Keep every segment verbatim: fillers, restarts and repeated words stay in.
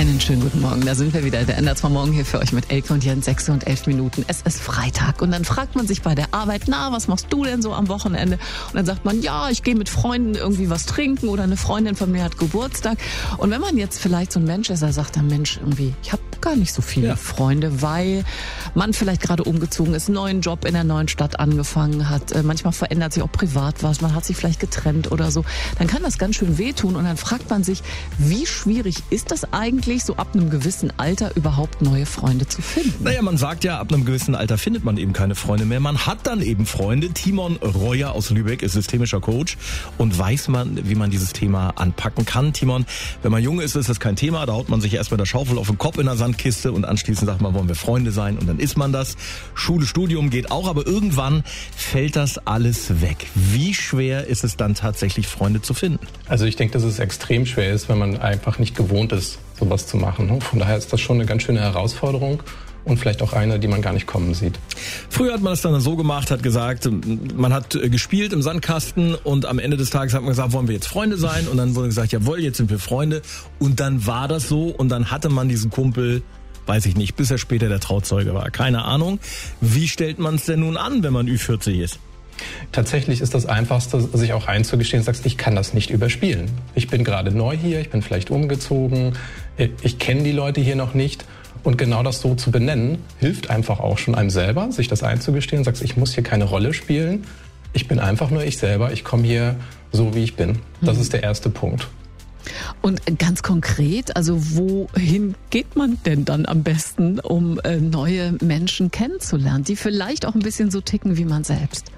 Einen schönen guten Morgen, da sind wir wieder. Der N D R zwei Morgen hier für euch mit Elke und Jens, sechs und elf Minuten. Es ist Freitag und dann fragt man sich bei der Arbeit, na, was machst du denn so am Wochenende? Und dann sagt man, ja, ich gehe mit Freunden irgendwie was trinken oder eine Freundin von mir hat Geburtstag. Und wenn man jetzt vielleicht so ein Mensch ist, der sagt, der Mensch, irgendwie, ich habe gar nicht so viele ja. Freunde, weil man vielleicht gerade umgezogen ist, einen neuen Job in der neuen Stadt angefangen hat. Manchmal verändert sich auch privat was, man hat sich vielleicht getrennt oder so. Dann kann das ganz schön wehtun und dann fragt man sich, wie schwierig ist das eigentlich, so ab einem gewissen Alter überhaupt neue Freunde zu finden? Naja, man sagt ja, ab einem gewissen Alter findet man eben keine Freunde mehr. Man hat dann eben Freunde. Timon Reuer aus Lübeck ist systemischer Coach und weiß man, wie man dieses Thema anpacken kann. Timon, wenn man jung ist, ist das kein Thema. Da haut man sich erst mit der Schaufel auf den Kopf in der Sandkiste und anschließend sagt man, wollen wir Freunde sein und dann ist man das. Schule, Studium geht auch, aber irgendwann fällt das alles weg. Wie schwer ist es dann tatsächlich, Freunde zu finden? Also ich denke, dass es extrem schwer ist, wenn man einfach nicht gewohnt ist, sowas zu machen. Von daher ist das schon eine ganz schöne Herausforderung und vielleicht auch eine, die man gar nicht kommen sieht. Früher hat man das dann so gemacht, hat gesagt, man hat gespielt im Sandkasten und am Ende des Tages hat man gesagt, wollen wir jetzt Freunde sein? Und dann wurde gesagt, jawohl, jetzt sind wir Freunde. Und dann war das so und dann hatte man diesen Kumpel, weiß ich nicht, bis er später der Trauzeuge war. Keine Ahnung. Wie stellt man es denn nun an, wenn man Ü vierzig ist? Tatsächlich ist das Einfachste, sich auch einzugestehen, sagst, ich kann das nicht überspielen. Ich bin gerade neu hier, ich bin vielleicht umgezogen, ich kenne die Leute hier noch nicht. Und genau das so zu benennen, hilft einfach auch schon einem selber, sich das einzugestehen, sagst, ich muss hier keine Rolle spielen, ich bin einfach nur ich selber, ich komme hier so, wie ich bin. Das ist der erste Punkt. Und ganz konkret, also wohin geht man denn dann am besten, um äh, neue Menschen kennenzulernen, die vielleicht auch ein bisschen so ticken wie man selbst?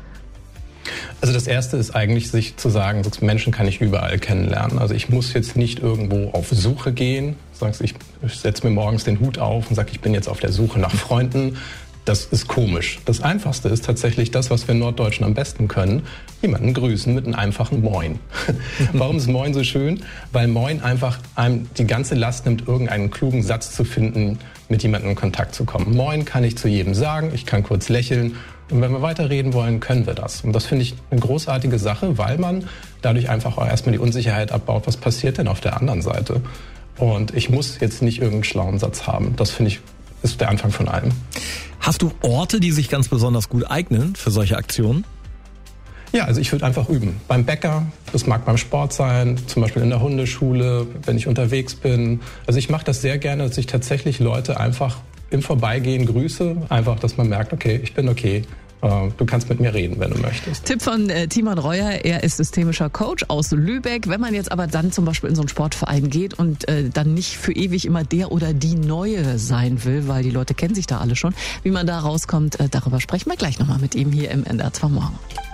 Also das Erste ist eigentlich, sich zu sagen, Menschen kann ich überall kennenlernen. Also ich muss jetzt nicht irgendwo auf Suche gehen. Sagst, ich setze mir morgens den Hut auf und sage, ich bin jetzt auf der Suche nach Freunden. Das ist komisch. Das Einfachste ist tatsächlich das, was wir Norddeutschen am besten können. Jemanden grüßen mit einem einfachen Moin. Warum ist Moin so schön? Weil Moin einfach einem die ganze Last nimmt, irgendeinen klugen Satz zu finden, mit jemandem in Kontakt zu kommen. Moin kann ich zu jedem sagen, ich kann kurz lächeln. Und wenn wir weiterreden wollen, können wir das. Und das finde ich eine großartige Sache, weil man dadurch einfach auch erstmal die Unsicherheit abbaut, was passiert denn auf der anderen Seite. Und ich muss jetzt nicht irgendeinen schlauen Satz haben. Das finde ich, ist der Anfang von allem. Hast du Orte, die sich ganz besonders gut eignen für solche Aktionen? Ja, also ich würde einfach üben. Beim Bäcker, das mag beim Sport sein, zum Beispiel in der Hundeschule, wenn ich unterwegs bin. Also ich mache das sehr gerne, dass ich tatsächlich Leute einfach im Vorbeigehen grüße. Einfach, dass man merkt, okay, ich bin okay. Du kannst mit mir reden, wenn du möchtest. Tipp von äh, Timon Reuer, er ist systemischer Coach aus Lübeck. Wenn man jetzt aber dann zum Beispiel in so einen Sportverein geht und äh, dann nicht für ewig immer der oder die Neue sein will, weil die Leute kennen sich da alle schon, wie man da rauskommt, äh, darüber sprechen wir gleich nochmal mit ihm hier im N D R zwei Morgen.